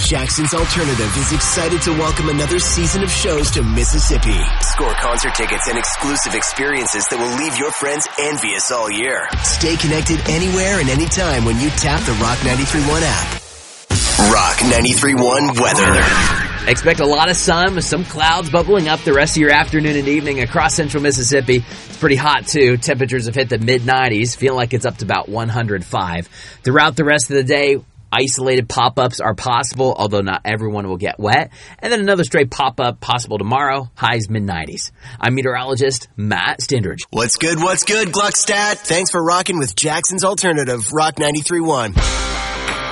Jackson's Alternative is excited to welcome another season of shows to Mississippi. Score concert tickets and exclusive experiences that will leave your friends envious all year. Stay connected anywhere and anytime when you tap the Rock 93.1 app. Rock 93.1 weather. Expect a lot of sun with some clouds bubbling up the rest of your afternoon and evening across central Mississippi. It's pretty hot, too. Temperatures have hit the mid-90s. Feel like it's up to about 105. Throughout the rest of the day, isolated pop-ups are possible, although not everyone will get wet. And then another stray pop-up possible tomorrow, highs mid-90s. I'm meteorologist Matt Standridge. What's good, Gluckstadt? Thanks for rocking with Jackson's Alternative, Rock 93.1.